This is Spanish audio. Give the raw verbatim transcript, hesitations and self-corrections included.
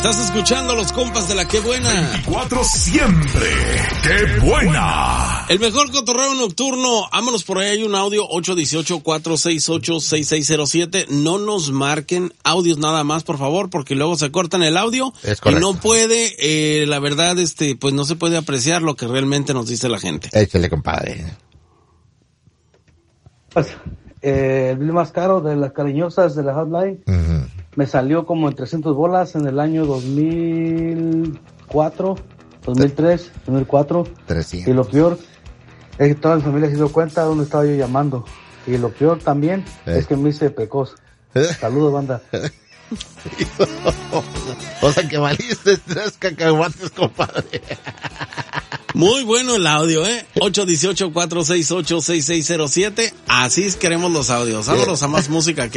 Estás escuchando a los compas de la Qué Buena. veinticuatro siempre. ¡Qué buena! El mejor cotorreo nocturno. Vámonos por ahí, hay un audio ocho uno ocho, cuatro seis ocho, seis seis cero siete. No nos marquen audios nada más, por favor, porque luego se cortan el audio. Es correcto. Y no puede, eh, la verdad, este, pues no se puede apreciar lo que realmente nos dice la gente. Échale, compadre. Pues, eh, el bill más caro de las cariñosas de la hotline Uh-huh. me salió como en trescientas bolas en el año dos mil cuatro, dos mil tres, dos mil cuatro. trescientos. Y lo peor es que toda mi familia se dio cuenta de dónde estaba yo llamando. Y lo peor también Eh. es que me hice precoz. Saludos, banda. O sea que valiste tres cacahuates, compadre. Muy bueno el audio, ¿eh? ocho uno ocho, cuatro seis ocho, seis seis cero siete. Así queremos los audios. Vámonos a más música.